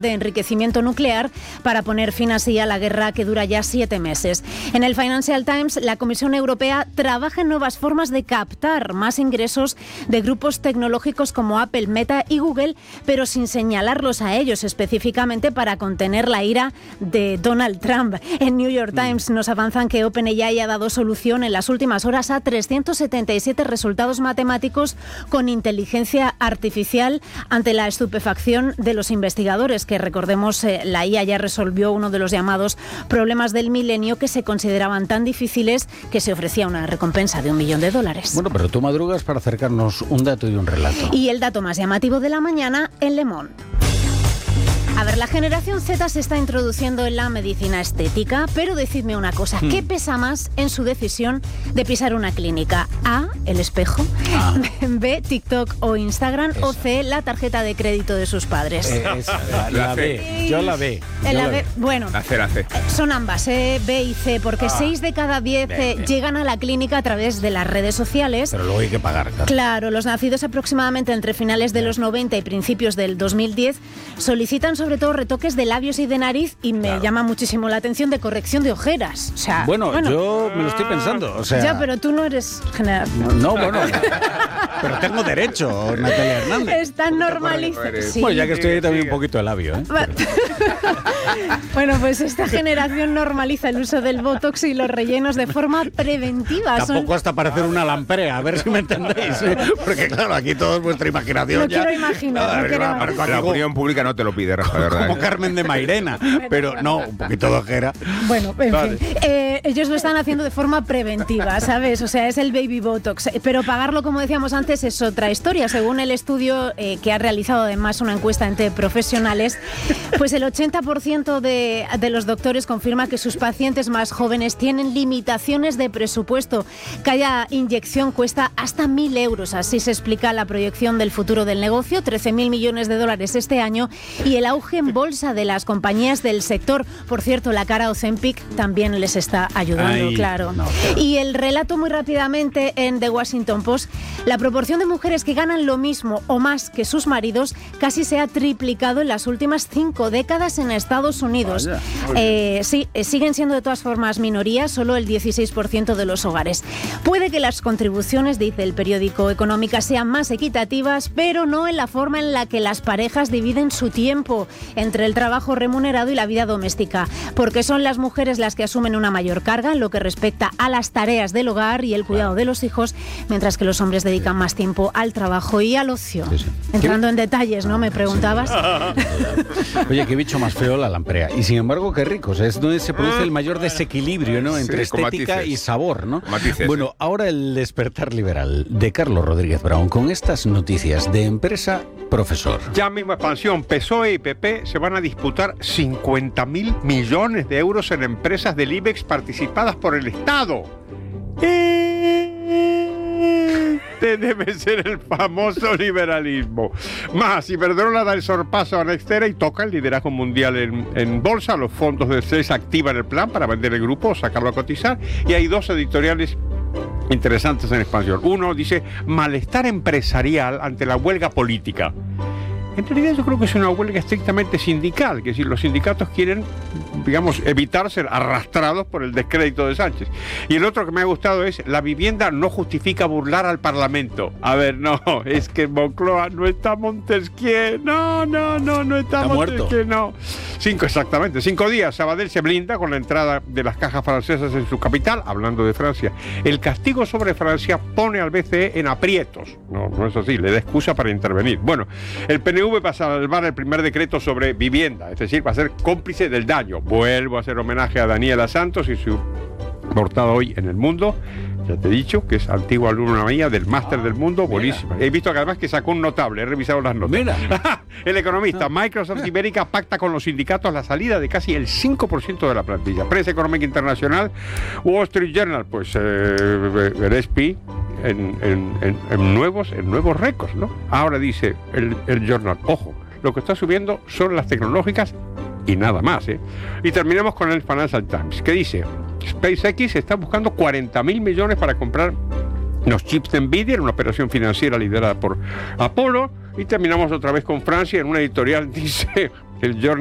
de enriquecimiento nuclear para poner fin así a la guerra que dura ya 7 meses. En el Financial Times, la Comisión Europea trabaja en nuevas formas de captar más ingresos de grupos tecnológicos como Apple, Meta y Google, pero sin señalarlos a ellos específicamente para contener la ira de Donald Trump. En New York Times nos avanzan que OpenAI ha dado solución en las últimas horas a 377 resultados matemáticos con inteligencia artificial ante la estupefacción de los investigadores, que recordemos la IA ya resolvió uno de los llamados problemas del milenio que se consideraban tan difíciles que se ofrecía una recompensa de $1 millón. Bueno, pero tú madrugas para acercarnos un dato y un relato. Y el dato más llamativo de la mañana en Le Monde. A ver, la generación Z se está introduciendo en la medicina estética, pero decidme una cosa, ¿qué pesa más en su decisión de pisar una clínica? A, el espejo, B, TikTok o Instagram, o C, la tarjeta de crédito de sus padres. La B, yo la B. La B, bueno, la C. Son ambas, B y C, porque 6 de cada 10 llegan a la clínica a través de las redes sociales. Pero luego hay que pagar. Claro, los nacidos aproximadamente entre finales de los 90 y principios del 2010 solicitan sobre todo retoques de labios y de nariz y me llama muchísimo la atención de corrección de ojeras. O sea, bueno, yo me lo estoy pensando. O sea, ya, pero tú no eres general. No, bueno. Pero tengo derecho, Natalia Hernández. Está normalizado. Sí. Bueno, ya que estoy ahí también un poquito de labio, ¿eh? Bueno, pues esta generación normaliza el uso del Botox y los rellenos de forma preventiva. Tampoco hasta parecer una lamprea, a ver si me entendéis. Porque claro, aquí todo es vuestra imaginación. No quiero imaginar. La opinión pública no te lo pide, Rafa, de verdad. Como Carmen de Mairena, pero no, un poquito de ojera. Bueno, en fin. Ellos lo están haciendo de forma preventiva, ¿sabes? O sea, es el baby Botox. Pero pagarlo, como decíamos antes, es otra historia. Según el estudio que ha realizado además una encuesta entre profesionales, pues el 80% de los doctores confirma que sus pacientes más jóvenes tienen limitaciones de presupuesto. Cada inyección cuesta hasta 1.000 euros. Así se explica la proyección del futuro del negocio, 13.000 millones de dólares este año, y el auge en bolsa de las compañías del sector. Por cierto, la cara Ozempic también les está ayudando, claro. No. Y el relato muy rápidamente en The Washington Post, la proporción de mujeres que ganan lo mismo o más que sus maridos casi se ha triplicado en las últimas 5 décadas en Estados Unidos. Siguen siendo de todas formas minorías, solo el 16% de los hogares. Puede que las contribuciones, dice el periódico Económica, sean más equitativas, pero no en la forma en la que las parejas dividen su tiempo entre el trabajo remunerado y la vida doméstica, porque son las mujeres las que asumen una mayor carga en lo que respecta a las tareas del hogar y el cuidado de los hijos, mientras que los hombres dedican más tiempo al trabajo y al ocio. Entrando en detalles, ¿no? Me preguntabas. Oye, qué bicho más feo la lamprea. Y sin embargo, qué rico. O sea, es donde se produce el mayor desequilibrio, ¿no? Entre estética y sabor, ¿no? Bueno, ahora el despertar liberal de Carlos Rodríguez Brown con estas noticias de empresa, profesor. Ya mismo expansión, PSOE y PP se van a disputar 50.000 millones de euros en empresas del IBEX participadas por el Estado. Debe ser el famoso liberalismo. Más, Iberdrola da el sorpaso a Nextera y toca el liderazgo mundial en bolsa. Los fondos del CES activan el plan para vender el grupo o sacarlo a cotizar. Y hay 2 editoriales interesantes en expansión. Uno dice, malestar empresarial ante la huelga política. En realidad yo creo que es una huelga estrictamente sindical, que es decir, los sindicatos quieren, digamos, evitar ser arrastrados por el descrédito de Sánchez. Y el otro que me ha gustado es, la vivienda no justifica burlar al Parlamento. A ver, no, es que en Moncloa no está Montesquieu, no está Montesquieu, no. 5 días, Sabadell se blinda con la entrada de las cajas francesas en su capital, hablando de Francia. El castigo sobre Francia pone al BCE en aprietos. No es así, le da excusa para intervenir. Bueno, el PNV va a salvar el primer decreto sobre vivienda, es decir, va a ser cómplice del daño. Vuelvo a hacer homenaje a Daniela Santos y su portada hoy en El Mundo. Ya te he dicho que es antigua alumna mía del Máster del Mundo, buenísima. He visto que además que sacó un notable, he revisado las notas. Mira. El economista, Microsoft Ibérica pacta con los sindicatos la salida de casi el 5% de la plantilla. Prensa Económica Internacional, Wall Street Journal, pues el SP en nuevos récords, ¿no? Ahora dice el Journal, ojo, lo que está subiendo son las tecnológicas y nada más, ¿eh? Y terminamos con el Financial Times, que dice, SpaceX está buscando 40.000 millones para comprar los chips de Nvidia en una operación financiera liderada por Apollo. Y terminamos otra vez con Francia, en una editorial dice, el